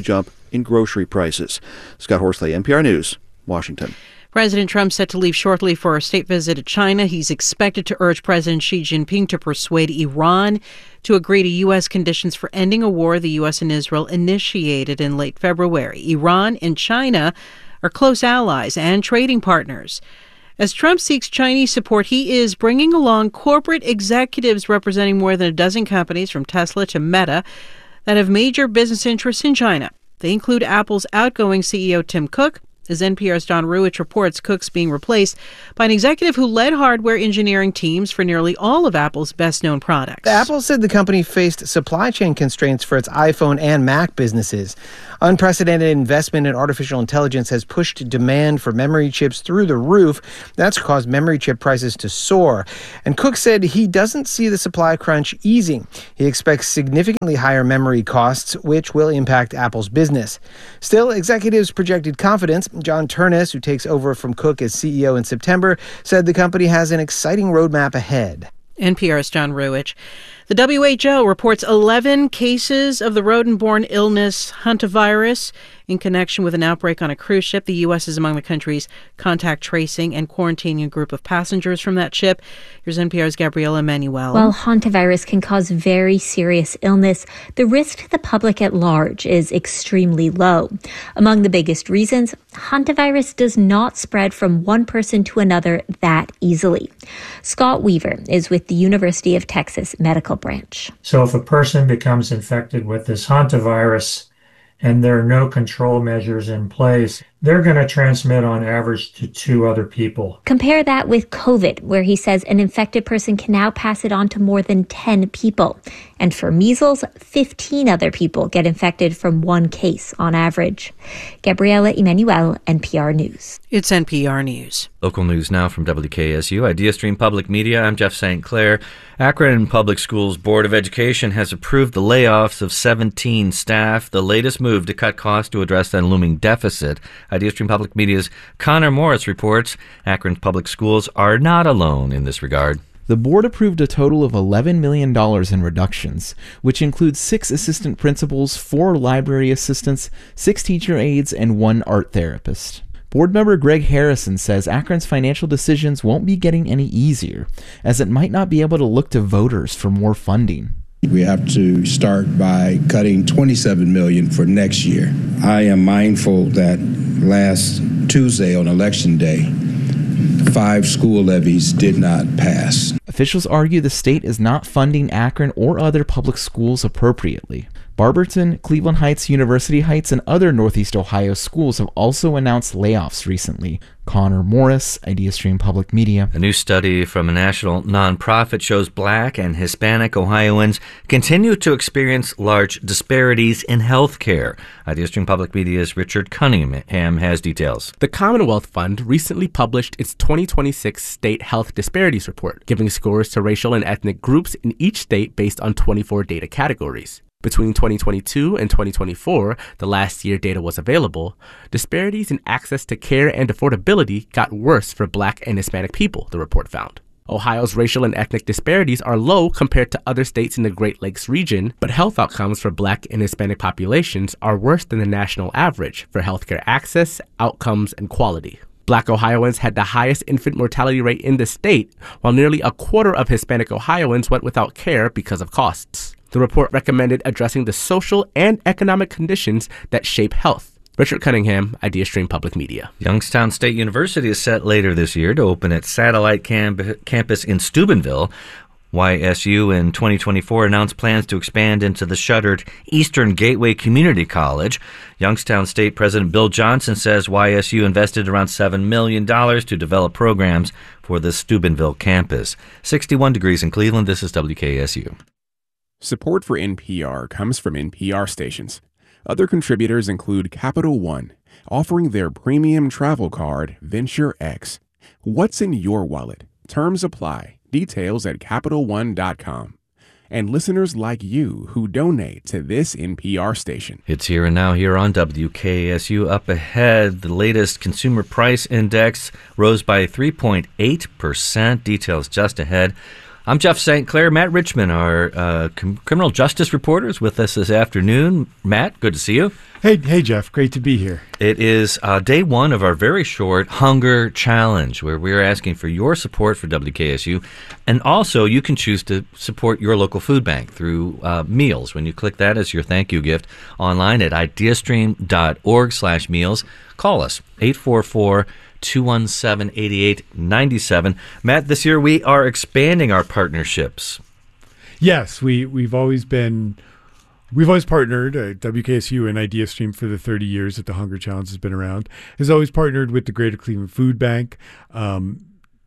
in grocery prices. Scott Horsley, N P R News, Washington. President Trump set to leave shortly for a state visit to China. He's expected to urge President Xi Jinping to persuade Iran to agree to U S conditions for ending a war the U S and Israel initiated in late February. Iran and China are close allies and trading partners. As Trump seeks Chinese support, he is bringing along corporate executives representing more than a dozen companies from Tesla to Meta that have major business interests in China. They include Apple's outgoing C E O Tim Cook. As N P R's Don Ruwitch reports, Cook's being replaced by an executive who led hardware engineering teams for nearly all of Apple's best-known products. Apple said the company faced supply chain constraints for its iPhone and Mac businesses. Unprecedented investment in artificial intelligence has pushed demand for memory chips through the roof. That's caused memory chip prices to soar. And Cook said he doesn't see the supply crunch easing. He expects significantly higher memory costs, which will impact Apple's business. Still, executives projected confidence. John Turnus, who takes over from Cook as C E O in September, said the company has an exciting roadmap ahead. N P R's John Ruwitch. The W H O reports eleven cases of the rodent-borne illness hantavirus in connection with an outbreak on a cruise ship. The U S is among the countries contact tracing and quarantining a group of passengers from that ship. Here's N P R's Gabriela Emanuel. While hantavirus can cause very serious illness, the risk to the public at large is extremely low. Among the biggest reasons, hantavirus does not spread from one person to another that easily. Scott Weaver is with the University of Texas Medical Branch. So if a person becomes infected with this hantavirus and there are no control measures in place, they're going to transmit on average to two other people. Compare that with COVID, where he says an infected person can now pass it on to more than ten people. And for measles, fifteen other people get infected from one case on average. Gabriela Emanuel, N P R News. It's N P R News. Local news now from W K S U, IdeaStream Public Media. I'm Jeff Saint Clair. Akron Public Schools Board of Education has approved the layoffs of seventeen staff, the latest move to cut costs to address that looming deficit. IdeaStream Public Media's Connor Morris reports Akron Public Schools are not alone in this regard. The board approved a total of eleven million dollars in reductions, which includes six assistant principals, four library assistants, six teacher aides, and one art therapist. Board member Greg Harrison says Akron's financial decisions won't be getting any easier, as it might not be able to look to voters for more funding. We have to start by cutting twenty-seven million dollars for next year. I am mindful that last Tuesday on Election Day, five school levies did not pass. Officials argue the state is not funding Akron or other public schools appropriately. Barberton, Cleveland Heights, University Heights, and other Northeast Ohio schools have also announced layoffs recently. Connor Morris, IdeaStream Public Media. A new study from a national nonprofit shows Black and Hispanic Ohioans continue to experience large disparities in health care. IdeaStream Public Media's Richard Cunningham has details. The Commonwealth Fund recently published its twenty twenty-six State Health Disparities Report, giving scores to racial and ethnic groups in each state based on twenty-four data categories. Between twenty twenty-two and twenty twenty-four, the last year data was available, disparities in access to care and affordability got worse for Black and Hispanic people, the report found. Ohio's racial and ethnic disparities are low compared to other states in the Great Lakes region, but health outcomes for Black and Hispanic populations are worse than the national average for healthcare access, outcomes, and quality. Black Ohioans had the highest infant mortality rate in the state, while nearly a quarter of Hispanic Ohioans went without care because of costs. The report recommended addressing the social and economic conditions that shape health. Richard Cunningham, IdeaStream Public Media. Youngstown State University is set later this year to open its satellite camp- campus in Steubenville. Y S U in twenty twenty-four announced plans to expand into the shuttered Eastern Gateway Community College. Youngstown State President Bill Johnson says Y S U invested around seven million dollars to develop programs for the Steubenville campus. sixty-one degrees in Cleveland. This is W K S U. Support for N P R comes from N P R stations. Other contributors include Capital One, offering their premium travel card, Venture X. What's in your wallet? Terms apply. Details at Capital One dot com. And listeners like you who donate to this N P R station. It's Here and Now here on W K S U. Up ahead, the latest consumer price index rose by three point eight percent. Details just ahead. I'm Jeff Saint Clair. Matt Richman, our uh, com- criminal justice reporter, is with us this afternoon. Matt, good to see you. Hey, hey, Jeff. Great to be here. It is uh, day one of our very short Hunger Challenge, where we're asking for your support for W K S U. And also, you can choose to support your local food bank through uh, meals. When you click that as your thank you gift online at ideastream.org slash meals, call us, eight four four, two one seven, eight eight nine seven. Matt, this year we are expanding our partnerships. Yes, we, we've always been... We've always partnered, uh, W K S U and IdeaStream for the thirty years that the Hunger Challenge has been around, has always partnered with the Greater Cleveland Food Bank um,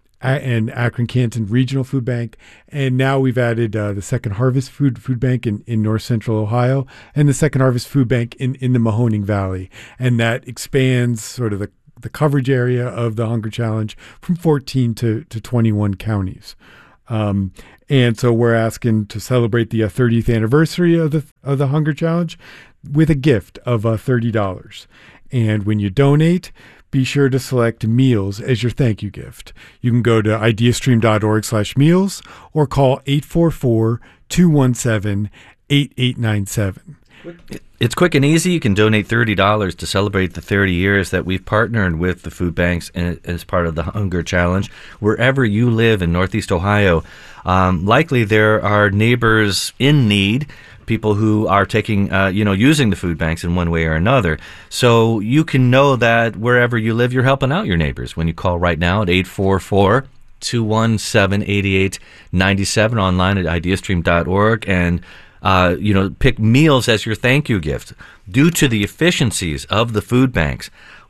and Akron Canton Regional Food Bank. And now we've added uh, the Second Harvest Food Food Bank in, in North Central Ohio and the Second Harvest Food Bank in, in the Mahoning Valley. And that expands sort of the, the coverage area of the Hunger Challenge from fourteen to, to twenty-one counties. Um, and so we're asking to celebrate the uh, thirtieth anniversary of the of the Hunger Challenge with a gift of uh, thirty dollars. And when you donate, be sure to select meals as your thank you gift. You can go to ideastream.org slash meals or call eight four four, two one seven, eight eight nine seven. It's quick and easy. You can donate thirty dollars to celebrate the thirty years that we've partnered with the food banks as part of the Hunger Challenge. Wherever you live in Northeast Ohio, um, likely there are neighbors in need, people who are taking, uh, you know, using the food banks in one way or another. So you can know that wherever you live, you're helping out your neighbors when you call right now at eight four four, two one seven, eight eight nine seven, online at ideastream dot org, and Uh, you know, pick meals as your thank you gift. Due to the efficiencies of the food banks,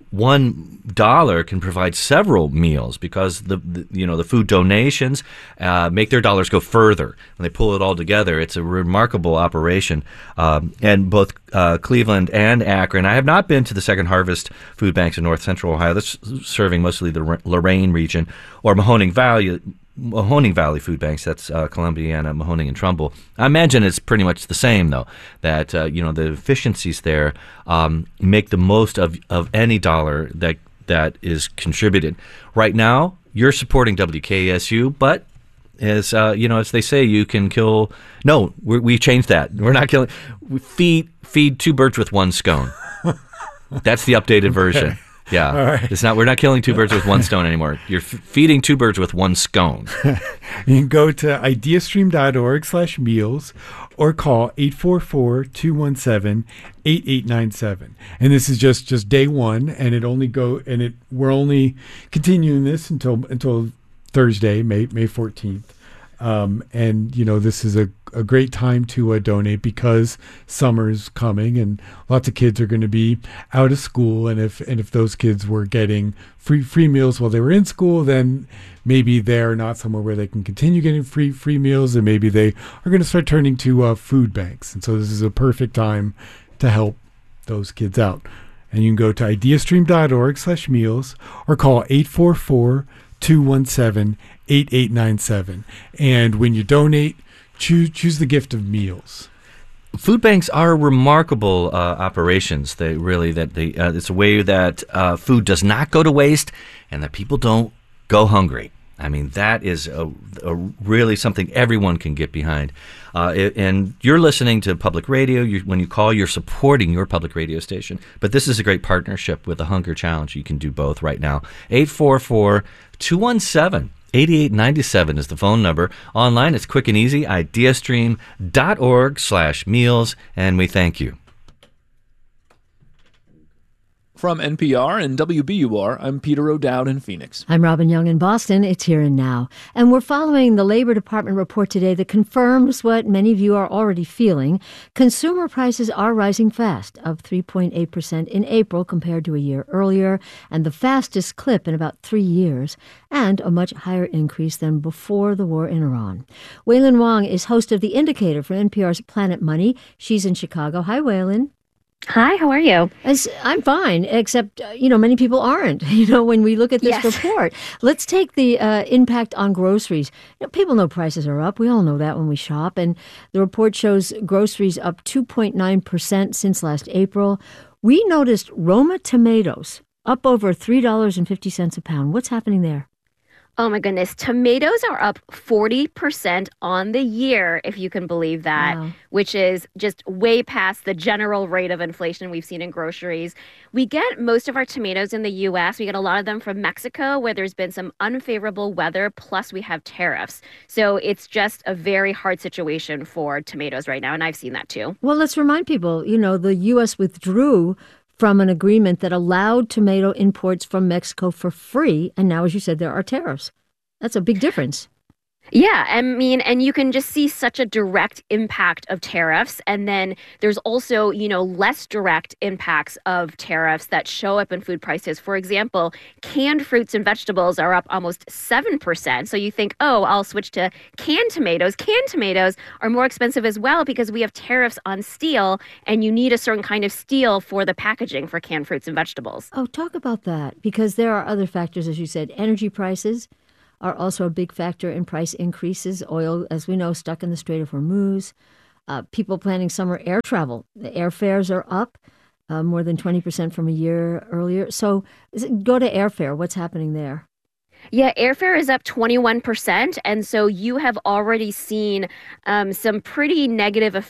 one dollar can provide several meals because the, the you know the food donations uh, make their dollars go further. When they pull it all together, it's a remarkable operation. Um, and both uh, Cleveland and Akron. I have not been to the Second Harvest food banks in North Central Ohio. That's serving mostly the Lorain region, or Mahoning Valley. Mahoning Valley Food Banks, that's uh, Columbiana, Mahoning, and Trumbull. I imagine it's pretty much the same, though, that, uh, you know, the efficiencies there um, make the most of, of any dollar that that is contributed. Right now, you're supporting W K S U, but as, uh, you know, as they say, you can kill... No, we we changed that. We're not killing... We feed, feed two birds with one scone. That's the updated version. Yeah, right. It's not. We're not killing two birds with one stone anymore. You're f- feeding two birds with one scone. You can go to ideastream.org slash meals or call eight four four, two one seven, eight eight nine seven. And this is just, just day one, and it only go and it we're only continuing this until until Thursday, May May fourteenth. Um, and, you know, this is a, a great time to uh, donate because summer's coming and lots of kids are going to be out of school. And if and if those kids were getting free free meals while they were in school, then maybe they're not somewhere where they can continue getting free free meals. And maybe they are going to start turning to uh, food banks. And so this is a perfect time to help those kids out. And you can go to ideastream.org slash meals or call eight four four, two one seven, eight eight nine seven. And when you donate, choose choose the gift of meals. Food banks are remarkable uh, operations. They really that they uh, it's a way that uh, food does not go to waste and that people don't go hungry. I mean, that is a, a really something everyone can get behind. Uh, it, and you're listening to public radio. You, when you call, you're supporting your public radio station. But this is a great partnership with the Hunger Challenge. You can do both right now. eight four four, two one seven, eight eight nine seven is the phone number. Online, it's quick and easy. ideastream.org slash meals. And we thank you. From N P R and W B U R, I'm Peter O'Dowd in Phoenix. I'm Robin Young in Boston. It's Here and Now. And we're following the Labor Department report today that confirms what many of you are already feeling. Consumer prices are rising fast, up three point eight percent in April compared to a year earlier, and the fastest clip in about three years, and a much higher increase than before the war in Iran. Wailin Wong is host of The Indicator for N P R's Planet Money. She's in Chicago. Hi, Wailin. Hi, how are you? As, I'm fine, except, uh, you know, many people aren't, you know, when we look at this Yes. report. Let's take the uh, impact on groceries. You know, people know prices are up. We all know that when we shop. And the report shows groceries up two point nine percent since last April. We noticed Roma tomatoes up over three dollars and fifty cents a pound. What's happening there? Oh my goodness. Tomatoes are up forty percent on the year, if you can believe that, Wow. which is just way past the general rate of inflation we've seen in groceries. We get most of our tomatoes in the U S. We get a lot of them from Mexico, where there's been some unfavorable weather, plus we have tariffs. So it's just a very hard situation for tomatoes right now, and I've seen that too. Well, let's remind people, you know, the U S withdrew from an agreement that allowed tomato imports from Mexico for free. And now, as you said, there are tariffs. That's a big difference. Yeah, I mean, and you can just see such a direct impact of tariffs. And then there's also, you know, less direct impacts of tariffs that show up in food prices. For example, canned fruits and vegetables are up almost seven percent. So you think, oh, I'll switch to canned tomatoes. Canned tomatoes are more expensive as well because we have tariffs on steel, and you need a certain kind of steel for the packaging for canned fruits and vegetables. Oh, talk about that, because there are other factors, as you said. Energy prices are also a big factor in price increases. Oil, as we know, stuck in the Strait of Hormuz. Uh, people planning summer air travel. The airfares are up uh, more than twenty percent from a year earlier. So is it- go to airfare. What's happening there? Yeah, airfare is up twenty-one percent. And so you have already seen um, some pretty negative effects